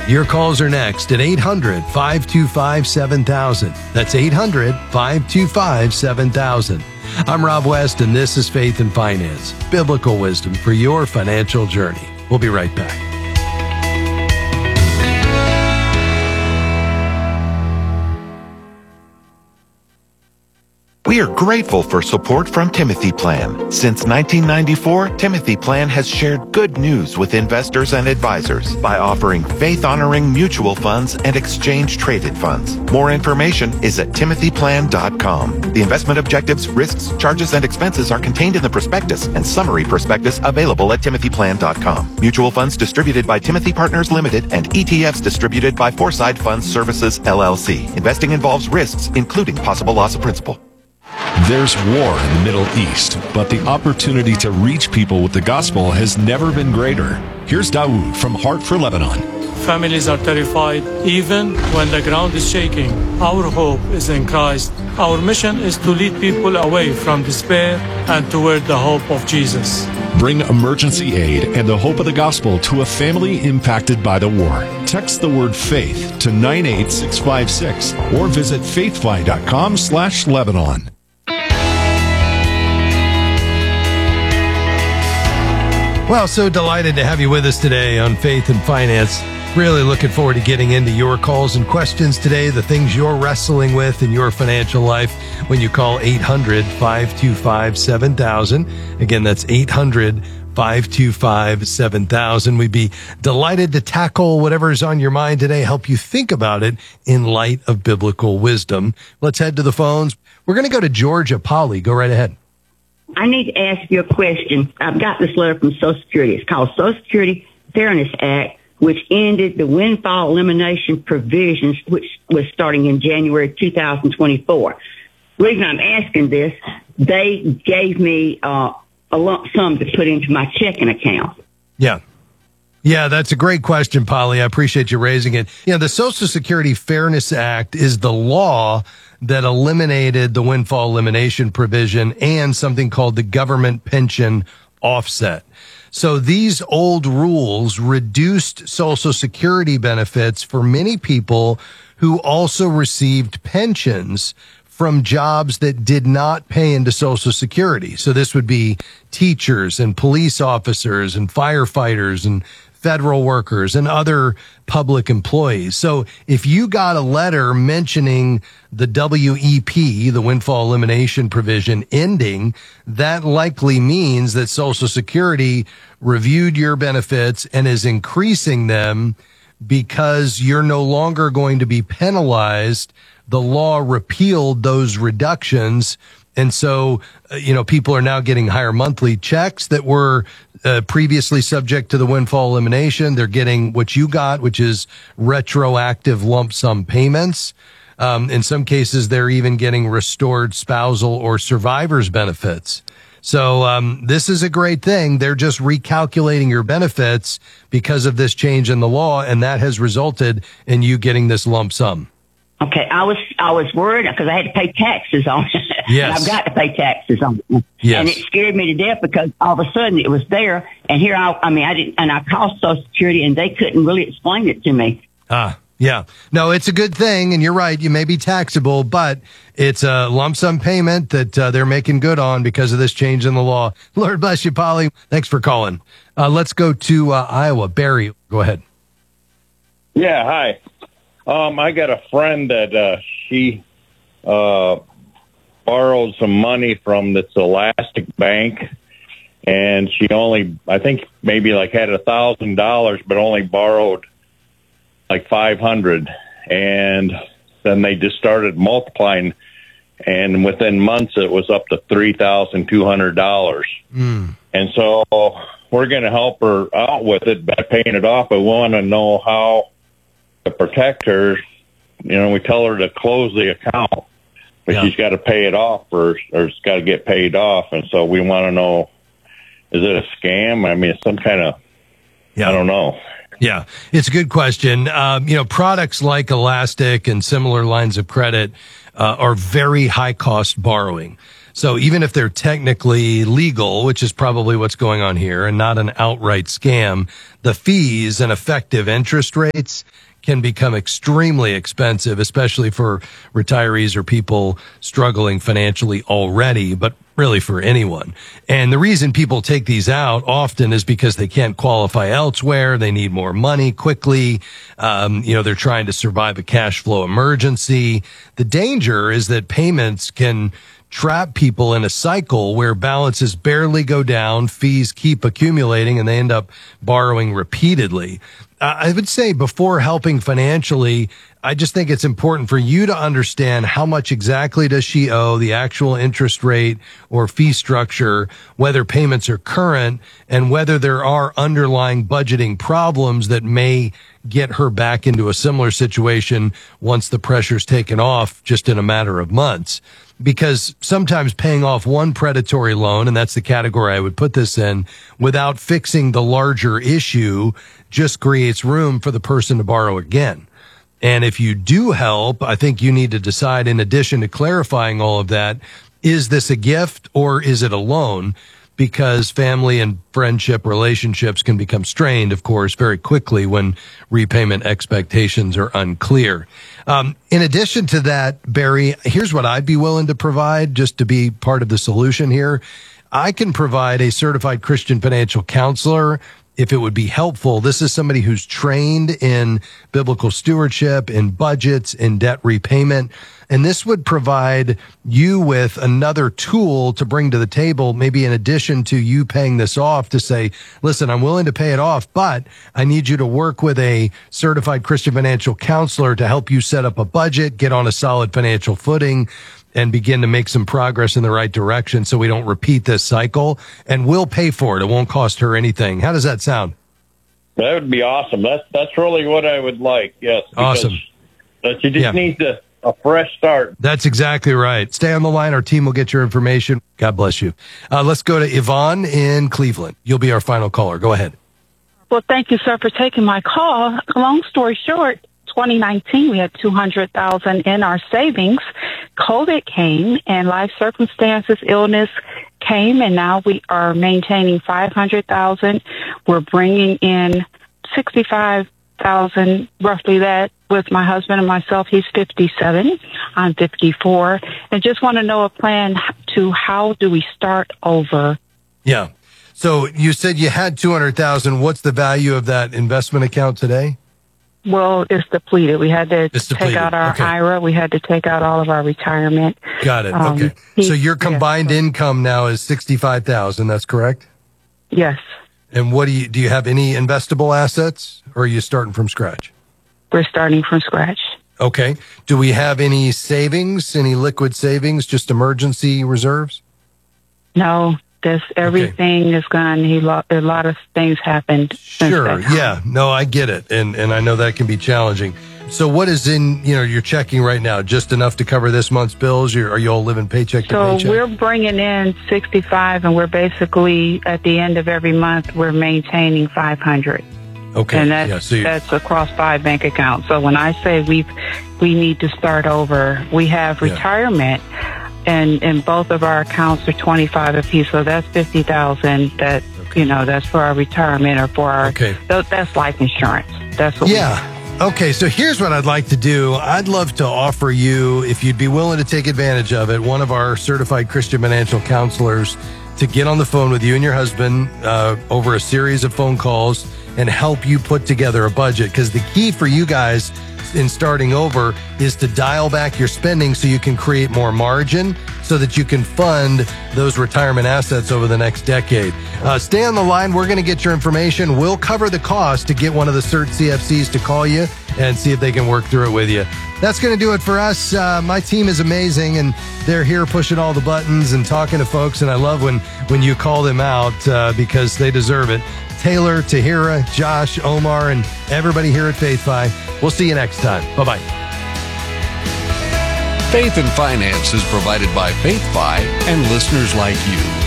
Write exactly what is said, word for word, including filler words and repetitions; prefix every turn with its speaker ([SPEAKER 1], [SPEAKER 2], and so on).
[SPEAKER 1] Your calls are next at eight hundred, five two five, seven thousand. That's eight hundred, five two five, seven thousand. I'm Rob West, and this is Faith and Finance, biblical wisdom for your financial journey. We'll be right back.
[SPEAKER 2] We are grateful for support from Timothy Plan. Since nineteen ninety-four, Timothy Plan has shared good news with investors and advisors by offering faith-honoring mutual funds and exchange-traded funds. More information is at timothy plan dot com. The investment objectives, risks, charges, and expenses are contained in the prospectus and summary prospectus available at timothy plan dot com. Mutual funds distributed by Timothy Partners Limited and E T Fs distributed by Foreside Funds Services, L L C. Investing involves risks, including possible loss of principal.
[SPEAKER 3] There's war in the Middle East, but the opportunity to reach people with the gospel has never been greater. Here's Dawood from Heart for Lebanon.
[SPEAKER 4] Families are terrified, even when the ground is shaking. Our hope is in Christ. Our mission is to lead people away from despair and toward the hope of Jesus.
[SPEAKER 3] Bring emergency aid and the hope of the gospel to a family impacted by the war. Text the word faith to nine eight six five six or visit faithfly.com slash Lebanon.
[SPEAKER 1] Well, so delighted to have you with us today on Faith and Finance. Really looking forward to getting into your calls and questions today, the things you're wrestling with in your financial life when you call eight hundred, five two five, seven thousand. Again, that's eight hundred, five two five, seven thousand. We'd be delighted to tackle whatever's on your mind today, help you think about it in light of biblical wisdom. Let's head to the phones. We're going to go to Georgia. Polly, go right ahead.
[SPEAKER 5] I need to ask you a question. I've got this letter from Social Security. It's called Social Security Fairness Act, which ended the windfall elimination provisions, which was starting in January two thousand twenty-four. The reason I'm asking this, they gave me uh, a lump sum to put into my checking account.
[SPEAKER 1] Yeah. Yeah, that's a great question, Polly. I appreciate you raising it. You know, the Social Security Fairness Act is the law that eliminated the windfall elimination provision and something called the government pension offset. So these old rules reduced Social Security benefits for many people who also received pensions from jobs that did not pay into Social Security. So this would be teachers and police officers and firefighters and federal workers and other public employees. So if you got a letter mentioning the W E P, the windfall elimination provision, ending, that likely means that Social Security reviewed your benefits and is increasing them because you're no longer going to be penalized. The law repealed those reductions. And so, uh, you know, people are now getting higher monthly checks that were uh, previously subject to the windfall elimination. They're getting what you got, which is retroactive lump sum payments. Um, in some cases, they're even getting restored spousal or survivor's benefits. So um, this is a great thing. They're just recalculating your benefits because of this change in the law, and that has resulted in you getting this lump sum.
[SPEAKER 5] Okay, I was I was worried because I had to pay taxes on it.
[SPEAKER 1] Yes.
[SPEAKER 5] And I've got to pay taxes on it.
[SPEAKER 1] Yes.
[SPEAKER 5] And it scared me to death because all of a sudden it was there, and here I I mean I didn't and I called Social Security and they couldn't really explain it to me.
[SPEAKER 1] Ah, yeah. No, it's a good thing, and you're right. You may be taxable, but it's a lump sum payment that uh, they're making good on because of this change in the law. Lord bless you, Polly. Thanks for calling. Uh, let's go to uh, Iowa. Barry, go ahead.
[SPEAKER 6] Yeah, hi. Um, I got a friend that uh, she uh, borrowed some money from this Elastic Bank, and she only, I think, maybe like had a thousand dollars, but only borrowed like five hundred, and then they just started multiplying, and within months it was up to three thousand two hundred dollars. Mm. And so we're going to help her out with it by paying it off. I want to know how to protect her. You know, we tell her to close the account, but yeah. she's got to pay it off first, or it's got to get paid off. And so we want to know, is it a scam? I mean, it's some kind of, yeah. I don't know.
[SPEAKER 1] Yeah, it's a good question. Um, you know, products like Elastic and similar lines of credit uh, are very high cost borrowing. So even if they're technically legal, which is probably what's going on here, and not an outright scam, the fees and effective interest rates can become extremely expensive, especially for retirees or people struggling financially already, but really for anyone. And the reason people take these out often is because they can't qualify elsewhere. They need more money quickly. Um, you know, they're trying to survive a cash flow emergency. The danger is that payments can trap people in a cycle where balances barely go down, fees keep accumulating, and they end up borrowing repeatedly. Uh, I would say before helping financially, I just think it's important for you to understand how much exactly does she owe, the actual interest rate or fee structure, whether payments are current, and whether there are underlying budgeting problems that may get her back into a similar situation once the pressure's taken off just in a matter of months. Because sometimes paying off one predatory loan, and that's the category I would put this in, without fixing the larger issue just creates room for the person to borrow again. And if you do help, I think you need to decide, in addition to clarifying all of that, is this a gift or is it a loan? Because family and friendship relationships can become strained, of course, very quickly when repayment expectations are unclear. Um, in addition to that, Barry, here's what I'd be willing to provide just to be part of the solution here. I can provide a certified Christian financial counselor if it would be helpful. This is somebody who's trained in biblical stewardship, in budgets, in debt repayment. And this would provide you with another tool to bring to the table, maybe in addition to you paying this off, to say, listen, I'm willing to pay it off, but I need you to work with a certified Christian financial counselor to help you set up a budget, get on a solid financial footing, and begin to make some progress in the right direction so we don't repeat this cycle. And we'll pay for it. It won't cost her anything. How does that sound?
[SPEAKER 6] That would be awesome. That's that's really what I would like, yes.
[SPEAKER 1] Awesome.
[SPEAKER 6] That you just
[SPEAKER 1] Yeah.
[SPEAKER 6] need to, a fresh start.
[SPEAKER 1] That's exactly right. Stay on the line. Our team will get your information. God bless you. Uh, let's go to Yvonne in Cleveland. You'll be our final caller. Go ahead.
[SPEAKER 7] Well, thank you, sir, for taking my call. Long story short, twenty nineteen, we had two hundred thousand in our savings. COVID came and life circumstances, illness came, and now we are maintaining five hundred thousand. We're bringing in sixty-five thousand, roughly that, with my husband and myself. He's fifty-seven. I'm fifty-four. And just want to know a plan to how do we start over?
[SPEAKER 1] Yeah. So you said you had two hundred thousand. What's the value of that investment account today?
[SPEAKER 7] Well, it's depleted. We had to
[SPEAKER 1] It's
[SPEAKER 7] take
[SPEAKER 1] depleted.
[SPEAKER 7] out our
[SPEAKER 1] Okay.
[SPEAKER 7] I R A. We had to take out all of our retirement.
[SPEAKER 1] Got it.
[SPEAKER 7] Um,
[SPEAKER 1] Okay.
[SPEAKER 7] he-
[SPEAKER 1] So your combined
[SPEAKER 7] yes,
[SPEAKER 1] income now is sixty-five thousand. That's correct?
[SPEAKER 7] Yes.
[SPEAKER 1] And what do you, do you have any investable assets, or are you starting from scratch?
[SPEAKER 7] We're starting from scratch.
[SPEAKER 1] Okay. Do we have any savings, any liquid savings, just emergency reserves?
[SPEAKER 7] No, this everything is gone. He lo- a lot of things happened. since
[SPEAKER 1] Sure.
[SPEAKER 7] that time.
[SPEAKER 1] Yeah. No, I get it. And, and I know that can be challenging. So what is in, you know, you're checking right now? Just enough to cover this month's bills? You're, are you all living paycheck to
[SPEAKER 7] So
[SPEAKER 1] paycheck?
[SPEAKER 7] we're bringing in sixty-five, and we're basically at the end of every month we're maintaining five hundred,
[SPEAKER 1] Okay.
[SPEAKER 7] and that's
[SPEAKER 1] yeah, so you-
[SPEAKER 7] that's across five bank accounts. So when I say we we need to start over, we have
[SPEAKER 1] Yeah.
[SPEAKER 7] retirement. And, and both of our accounts are twenty-five apiece, so that's fifty thousand. That you know, that's for our retirement or for our.
[SPEAKER 1] Okay.
[SPEAKER 7] th- that's life insurance. That's what.
[SPEAKER 1] Yeah. Okay, so here's what I'd like to do. I'd love to offer you, if you'd be willing to take advantage of it, one of our certified Christian financial counselors to get on the phone with you and your husband uh, over a series of phone calls and help you put together a budget. Because the key for you guys in starting over is to dial back your spending so you can create more margin so that you can fund those retirement assets over the next decade. Uh, stay on the line. We're going to get your information. We'll cover the cost to get one of the CERT C F Cs to call you and see if they can work through it with you. That's going to do it for us. Uh, my team is amazing, and they're here pushing all the buttons and talking to folks, and I love when, when you call them out uh, because they deserve it. Taylor, Tahira, Josh, Omar, and everybody here at FaithFi. We'll see you next time. Bye-bye.
[SPEAKER 3] Faith and Finance is provided by FaithFi and listeners like you.